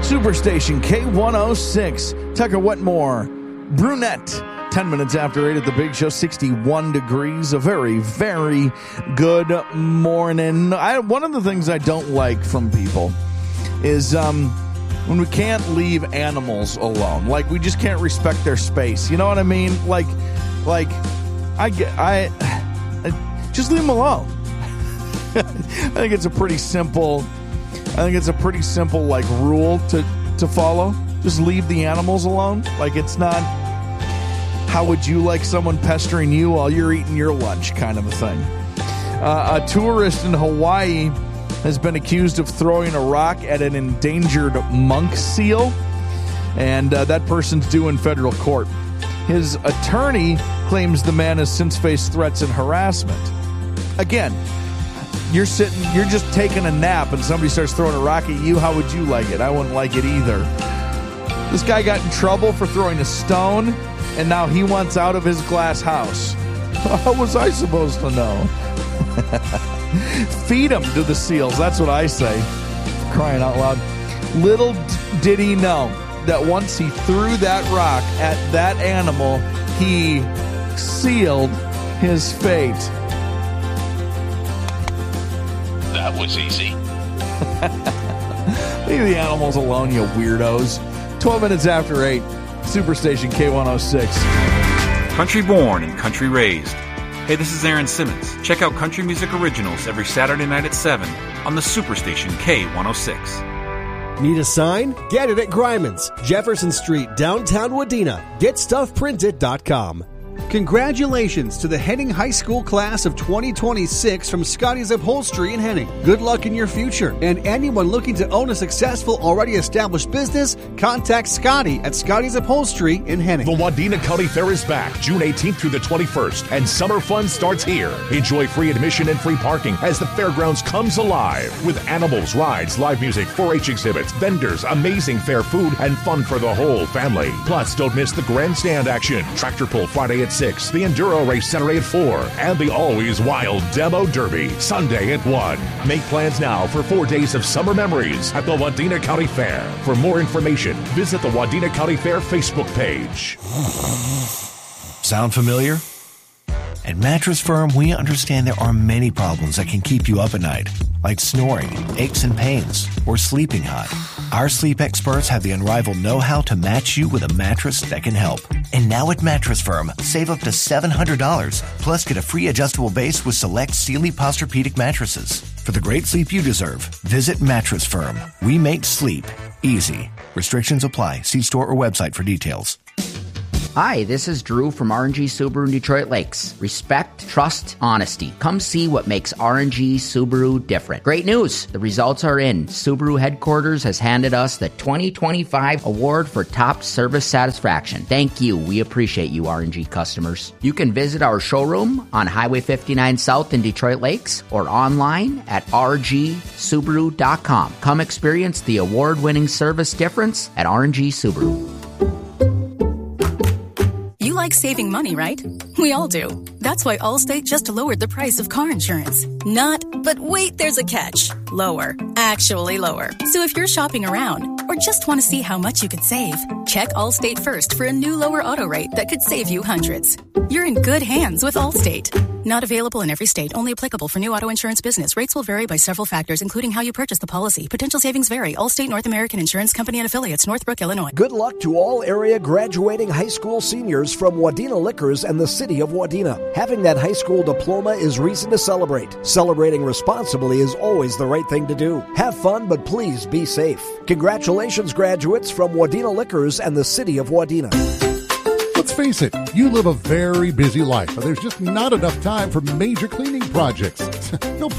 Superstation K106. Tucker Wetmore, Brunette. 10 minutes after 8 at the Big Show, 61 degrees. A very, very good morning. One of the things I don't like from people is when we can't leave animals alone. Like, we just can't respect their space. You know what I mean? Like I just leave them alone. I think it's a pretty simple like rule to follow. Just leave the animals alone. Like, it's not how would you like someone pestering you while you're eating your lunch kind of a thing. A tourist in Hawaii has been accused of throwing a rock at an endangered monk seal, and that person's due in federal court. His attorney claims the man has since faced threats and harassment. Again, you're just taking a nap and somebody starts throwing a rock at you. How would you like it? I wouldn't like it either. This guy got in trouble for throwing a stone, and now he wants out of his glass house. How was I supposed to know? Feed him to the seals. That's what I say. Crying out loud. Little did he know that once he threw that rock at that animal, he sealed his fate. That was easy. Leave the animals alone, you weirdos. 12 minutes after 8, Superstation K106. Country born and country raised. Hey, this is Aaron Simmons. Check out Country Music Originals every Saturday night at 7 on the Superstation K106. Need a sign? Get it at Greiman's, Jefferson Street, downtown Wadena. GetStuffPrinted.com. Congratulations to the Henning High School class of 2026 from Scotty's Upholstery in Henning. Good luck in your future. And anyone looking to own a successful, already established business, contact Scotty at Scotty's Upholstery in Henning. The Wadena County Fair is back June 18th through the 21st, and summer fun starts here. Enjoy free admission and free parking as the fairgrounds comes alive with animals, rides, live music, 4-H exhibits, vendors, amazing fair food, and fun for the whole family. Plus, don't miss the grandstand action, tractor pull Friday at 6, the Enduro Race Saturday at 4, and the always wild Demo Derby Sunday at 1. Make plans now for 4 days of summer memories at the Wadena County Fair. For more information, visit the Wadena County Fair Facebook page. Sound familiar? At Mattress Firm, we understand there are many problems that can keep you up at night, like snoring, aches and pains, or sleeping hot. Our sleep experts have the unrivaled know-how to match you with a mattress that can help. And now at Mattress Firm, save up to $700, plus get a free adjustable base with select Sealy Posturepedic mattresses. For the great sleep you deserve, visit Mattress Firm. We make sleep easy. Restrictions apply. See store or website for details. Hi, this is Drew from R&G Subaru in Detroit Lakes. Respect, trust, honesty. Come see what makes R&G Subaru different. Great news! The results are in. Subaru headquarters has handed us the 2025 award for top service satisfaction. Thank you. We appreciate you, R&G customers. You can visit our showroom on Highway 59 South in Detroit Lakes or online at rgsubaru.com. Come experience the award-winning service difference at R&G Subaru. You like saving money, right? We all do. That's why Allstate just lowered the price of car insurance. Not, but wait, there's a catch. Lower. Actually lower. So if you're shopping around or just want to see how much you could save, check Allstate first for a new lower auto rate that could save you hundreds. You're in good hands with Allstate. Not available in every state. Only applicable for new auto insurance business. Rates will vary by several factors, including how you purchase the policy. Potential savings vary. Allstate North American Insurance Company and affiliates. Northbrook, Illinois. Good luck to all area graduating high school seniors from Wadena Liquors and the city of Wadena. Having that high school diploma is reason to celebrate. Celebrating responsibly is always the right thing to do. Have fun, but please be safe. Congratulations, graduates from Wadena Liquors and the city of Wadena. Let's face it, you live a very busy life, but there's just not enough time for major cleaning projects. No